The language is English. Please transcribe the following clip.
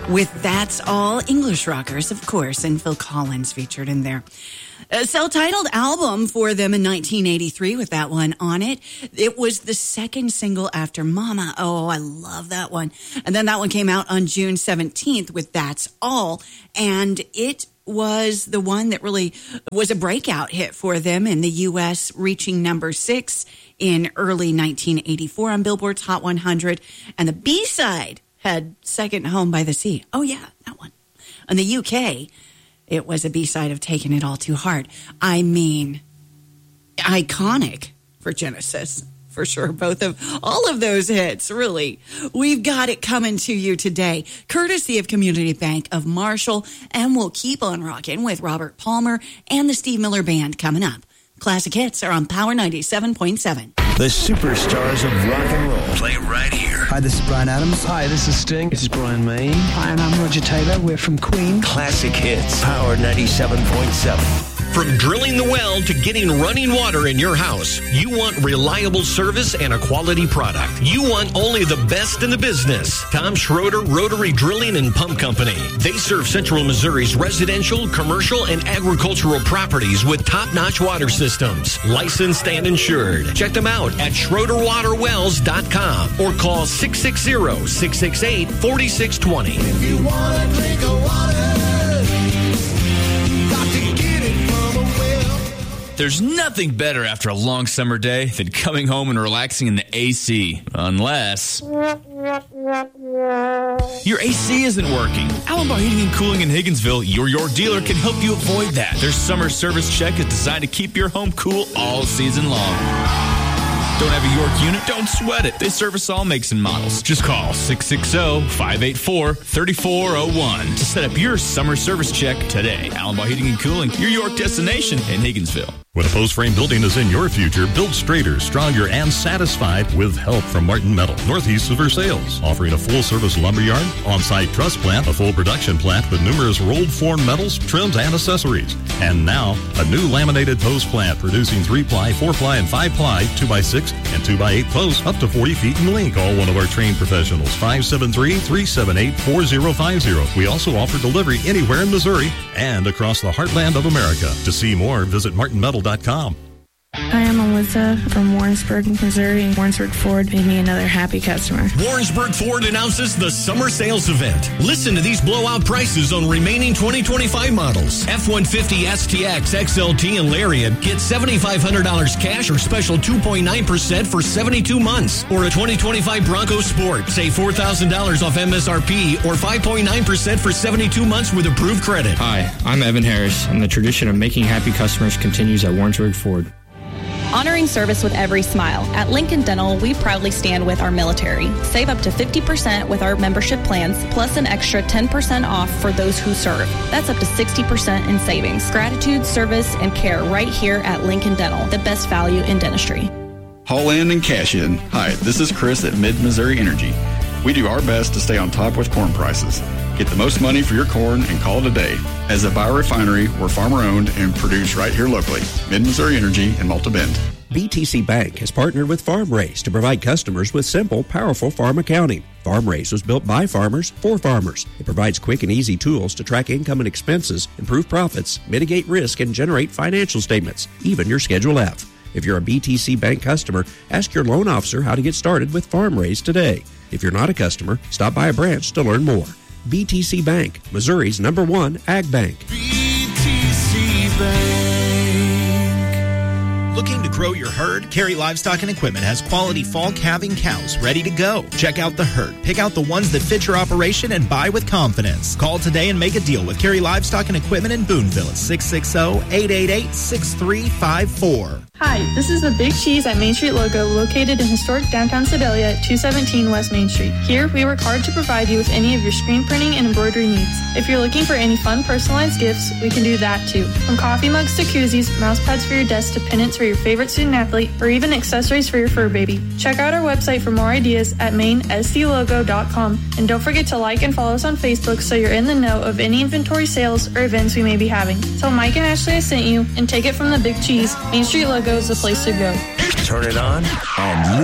with That's All, English rockers, of course, and Phil Collins featured in there. A self-titled album for them in 1983 with that one on it. It was the second single after Mama. Oh, I love that one. And then that one came out on June 17th with That's All. And it was the one that really was a breakout hit for them in the U.S., reaching number 6 in early 1984 on Billboard's Hot 100. And the B-side had Second Home by the Sea. Oh, yeah, that one. In the UK, it was a B-side of Taking It All Too Hard. I mean, iconic for Genesis, for sure. All of those hits, really. We've got it coming to you today, courtesy of Community Bank of Marshall, and we'll keep on rocking with Robert Palmer and the Steve Miller Band coming up. Classic hits are on Power 97.7. The superstars of rock and roll play right here. Hi, this is Bryan Adams. Hi, this is Sting. This is Brian May. Hi, and I'm Roger Taylor. We're from Queen. Classic hits, Power 97.7. From drilling the well to getting running water in your house, you want reliable service and a quality product. You want only the best in the business. Tom Schroeder Rotary Drilling and Pump Company. They serve Central Missouri's residential, commercial, and agricultural properties with top-notch water systems. Licensed and insured. Check them out at SchroederWaterWells.com or call 660-668-4620. If you want to drink a water, got to get it from a well. There's nothing better after a long summer day than coming home and relaxing in the AC. Unless your AC isn't working. Allenbar Heating and Cooling in Higginsville, your York dealer, can help you avoid that. Their summer service check is designed to keep your home cool all season long. Don't have a York unit? Don't sweat it. They service all makes and models. Just call 660-584-3401 to set up your summer service check today. Allenbar Heating and Cooling, your York destination in Higginsville. When a post frame building is in your future, build straighter, stronger, and satisfied with help from Martin Metal, northeast of Versailles, offering a full-service lumberyard, on-site truss plant, a full production plant with numerous rolled form metals, trims, and accessories. And now, a new laminated post plant producing 3-ply, 4-ply, and 5-ply, 2x6, and 2x8 posts up to 40 feet in length. Call one of our trained professionals, 573-378-4050. We also offer delivery anywhere in Missouri and across the heartland of America. To see more, visit martinmetal.com. Hi, I'm Alyssa from Warrensburg, Missouri. Warrensburg Ford made me another happy customer. Warrensburg Ford announces the summer sales event. Listen to these blowout prices on remaining 2025 models. F-150 STX, XLT, and Lariat get $7,500 cash or special 2.9% for 72 months. Or a 2025 Bronco Sport, save $4,000 off MSRP or 5.9% for 72 months with approved credit. Hi, I'm Evan Harris, and the tradition of making happy customers continues at Warrensburg Ford. Honoring service with every smile. At Lincoln Dental, we proudly stand with our military. Save up to 50% with our membership plans, plus an extra 10% off for those who serve. That's up to 60% in savings. Gratitude, service, and care right here at Lincoln Dental, the best value in dentistry. Haul in and cash in. Hi, this is Chris at Mid-Missouri Energy. We do our best to stay on top with corn prices. Get the most money for your corn and call it a day. As a biorefinery, we're farmer-owned and produced right here locally. Mid-Missouri Energy in Malta Bend. BTC Bank has partnered with FarmRaise to provide customers with simple, powerful farm accounting. FarmRaise was built by farmers for farmers. It provides quick and easy tools to track income and expenses, improve profits, mitigate risk, and generate financial statements, even your Schedule F. If you're a BTC Bank customer, ask your loan officer how to get started with FarmRaise today. If you're not a customer, stop by a branch to learn more. BTC Bank, Missouri's #1 ag bank. BTC Bank. Looking to grow your herd? Cary Livestock and Equipment has quality fall calving cows ready to go. Check out the herd. Pick out the ones that fit your operation and buy with confidence. Call today and make a deal with Cary Livestock and Equipment in Boonville at 660-888-6354. Hi, this is the Big Cheese at Main Street Logo, located in historic downtown Sedalia at 217 West Main Street. Here, we work hard to provide you with any of your screen printing and embroidery needs. If you're looking for any fun personalized gifts, we can do that too. From coffee mugs to koozies, mouse pads for your desk to pennants for your favorite student athlete, or even accessories for your fur baby. Check out our website for more ideas at mainsdlogo.com. And don't forget to like and follow us on Facebook so you're in the know of any inventory sales or events we may be having. Tell Mike and Ashley I sent you and take it from the Big Cheese. Main Street Logo is the place to go. Turn it on and